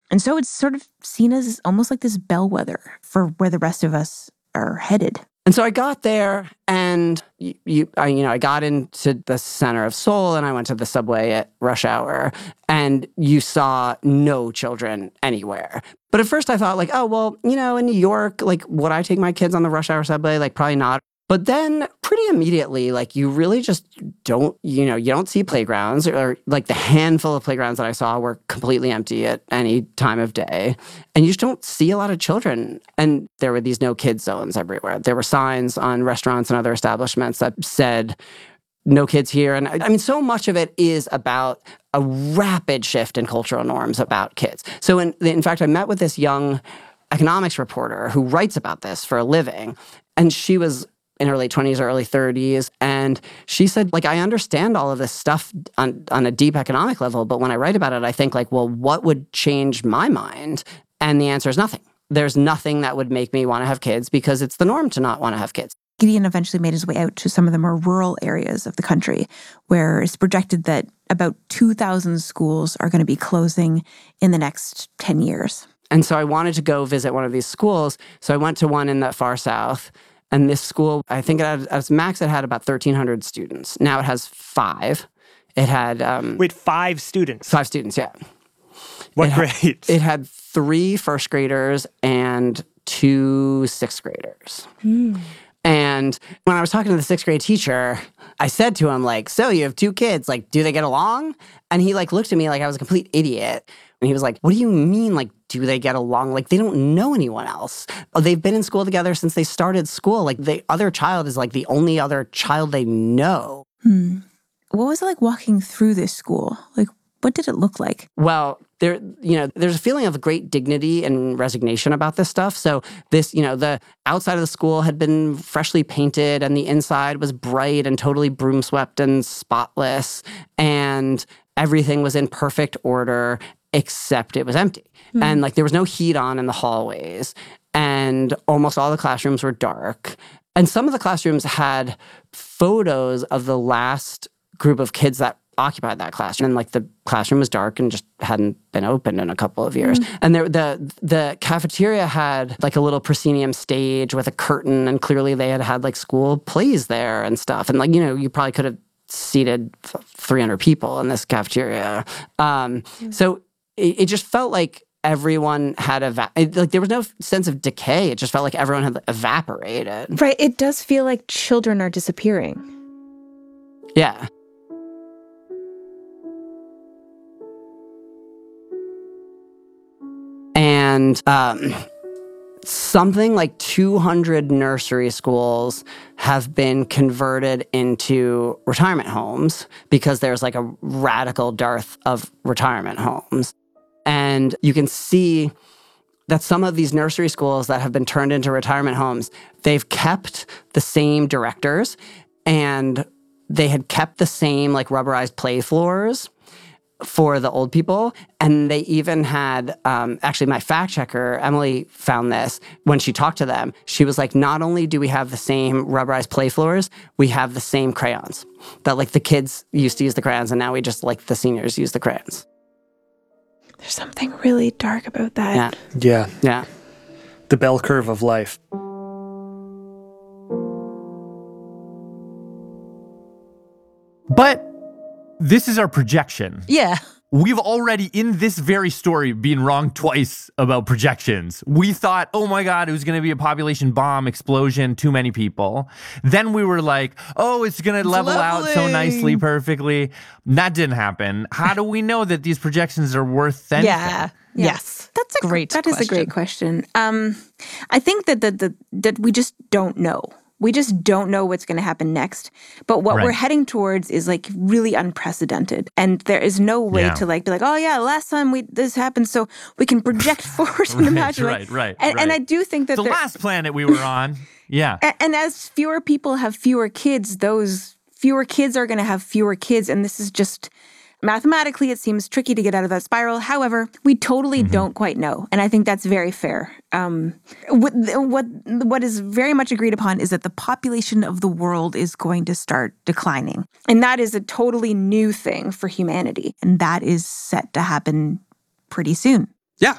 And so it's sort of seen as almost like this bellwether for where the rest of us are headed. And so I got there, and I got into the center of Seoul, and I went to the subway at rush hour, and you saw no children anywhere. But at first I thought, like, oh, well, in New York, like, would I take my kids on the rush hour subway? Like, probably not. But then pretty immediately, like, you really just don't, you don't see playgrounds, or like the handful of playgrounds that I saw were completely empty at any time of day. And you just don't see a lot of children. And there were these no kids zones everywhere. There were signs on restaurants and other establishments that said, no kids here. And I mean, so much of it is about a rapid shift in cultural norms about kids. So in fact, I met with this young economics reporter who writes about this for a living. And she was in her late 20s or early 30s. And she said, like, I understand all of this stuff on a deep economic level, but when I write about it, I think, like, well, what would change my mind? And the answer is nothing. There's nothing that would make me want to have kids because it's the norm to not want to have kids. Gideon eventually made his way out to some of the more rural areas of the country, where it's projected that about 2,000 schools are going to be closing in the next 10 years. And so I wanted to go visit one of these schools. So I went to one in the far south. And this school, I think at its max, it had about 1,300 students. Now it has 5. It had... Wait, 5 students? 5 students, yeah. What grades? It had 3 first graders and 2 sixth graders. And when I was talking to the 6th grade teacher, I said to him, like, so you have 2 kids, like, do they get along? And he, like, looked at me like I was a complete idiot. And he was like, what do you mean, like, do they get along? Like, they don't know anyone else. They've been in school together since they started school. Like, the other child is, like, the only other child they know. What was it like walking through this school? Like, what did it look like? Well, there's a feeling of great dignity and resignation about this stuff. So this, the outside of the school had been freshly painted and the inside was bright and totally broom swept and spotless. And everything was in perfect order, except it was empty. And like there was no heat on in the hallways. And almost all the classrooms were dark. And some of the classrooms had photos of the last group of kids that occupied that classroom. And like the classroom was dark and just hadn't been opened in a couple of years. And the cafeteria had like a little proscenium stage with a curtain, and clearly they had like school plays there and stuff. And like, you probably could have seated 300 people in this cafeteria. So it just felt like everyone had like there was no sense of decay. It just felt like everyone had evaporated. Right. It does feel like children are disappearing. Yeah. And something like 200 nursery schools have been converted into retirement homes because there's like a radical dearth of retirement homes. And you can see that some of these nursery schools that have been turned into retirement homes, they've kept the same directors, and they had kept the same like rubberized play floors for the old people. And they even had, actually my fact checker, Emily, found this when she talked to them. She was like, not only do we have the same rubberized play floors, we have the same crayons. That like the kids used to use the crayons, and now we just like the seniors use the crayons. There's something really dark about that. Yeah. Yeah. The bell curve of life. But this is our projection. Yeah. We've already, in this very story, been wrong twice about projections. We thought, oh my God, it was going to be a population bomb, explosion, too many people. Then we were like, oh, it's going to level out so nicely, perfectly. That didn't happen. How do we know that these projections are worth anything? Yeah. Yes. That's a great question. That is a great question. I think that we just don't know. We just don't know what's going to happen next. But what we're heading towards is like really unprecedented. And there is no way to like be like, oh yeah, last time this happened, so we can project forward and imagine. Right. And I do think that the last planet we were on. Yeah. And as fewer people have fewer kids, those fewer kids are going to have fewer kids. And this is just... mathematically, it seems tricky to get out of that spiral. However, we totally don't quite know. And I think that's very fair. What is very much agreed upon is that the population of the world is going to start declining. And that is a totally new thing for humanity. And that is set to happen pretty soon.